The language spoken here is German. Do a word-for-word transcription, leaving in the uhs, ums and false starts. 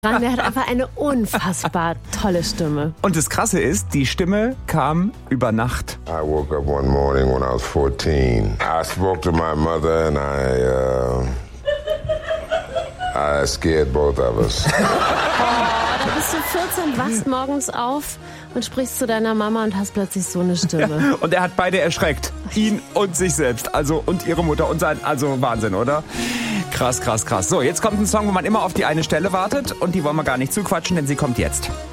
Der hat einfach eine unfassbar tolle Stimme. Und das Krasse ist, die Stimme kam über Nacht. I woke up one morning when I was fourteen. I spoke to my mother and I, uh, I scared both of us. Du bist so vierzehn, wachst morgens auf und sprichst zu deiner Mama und hast plötzlich so eine Stimme. Ja, und er hat beide erschreckt. Ihn und sich selbst. Also, und ihre Mutter und sein, also Wahnsinn, oder? Krass, krass, krass. So, jetzt kommt ein Song, wo man immer auf die eine Stelle wartet und die wollen wir gar nicht zuquatschen, denn sie kommt jetzt.